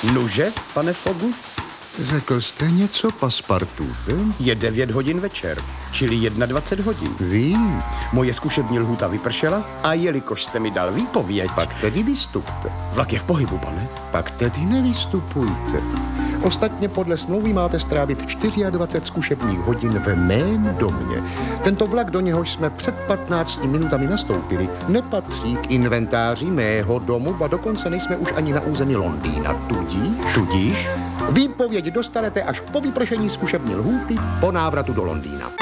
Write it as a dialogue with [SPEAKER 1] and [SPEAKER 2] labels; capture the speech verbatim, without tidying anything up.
[SPEAKER 1] Nuže, pane Fogu?
[SPEAKER 2] Řekl jste něco, paspartute?
[SPEAKER 1] Je devět hodin večer, čili dvacet jedna hodin.
[SPEAKER 2] Vím.
[SPEAKER 1] Moje zkušební lhůta vypršela a jelikož jste mi dal výpověď...
[SPEAKER 2] Pak tedy vystupte.
[SPEAKER 1] Vlak je v pohybu, pane.
[SPEAKER 2] Pak tedy nevystupujte. Ostatně podle smlouvy máte strávit dvacet čtyři zkušebních hodin v mém domě. Tento vlak, do něhož jsme před patnácti minutami nastoupili, nepatří k inventáři mého domu, a dokonce nejsme už ani na území Londýna. Tudíž?
[SPEAKER 1] Tudíž?
[SPEAKER 2] Výpověď dostanete až po vypršení zkušební lhůty po návratu do Londýna.